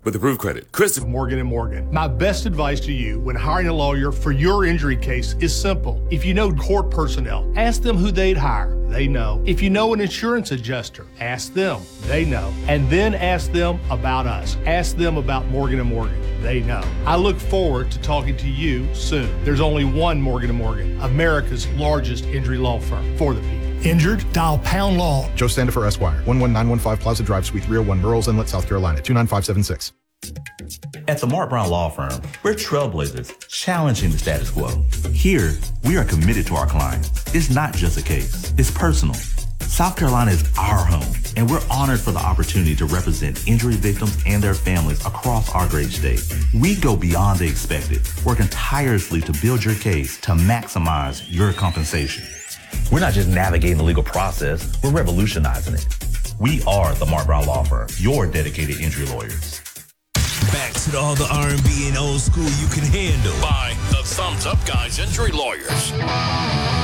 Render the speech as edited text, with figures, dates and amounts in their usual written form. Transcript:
With approved credit, Chris of Morgan & Morgan. My best advice to you when hiring a lawyer for your injury case is simple. If you know court personnel, ask them who they'd hire. They know. If you know an insurance adjuster, ask them. They know. And then ask them about us. Ask them about Morgan & Morgan. They know. I look forward to talking to you soon. There's only one Morgan & Morgan, America's largest injury law firm for the people. Injured? Dial Pound Law. Joe Sandifer, Esquire, 11915 Plaza Drive, Suite 301, Murrells Inlet, South Carolina, 29576. At the Mark Brown Law Firm, we're trailblazers, challenging the status quo. Here, we are committed to our clients. It's not just a case, it's personal. South Carolina is our home, and we're honored for the opportunity to represent injury victims and their families across our great state. We go beyond the expected, working tirelessly to build your case to maximize your compensation. We're not just navigating the legal process, we're revolutionizing it. We are the Mark Brown Law Firm, your dedicated injury lawyers. Back to all the R&B and old school you can handle by the Thumbs Up Guys Injury Lawyers.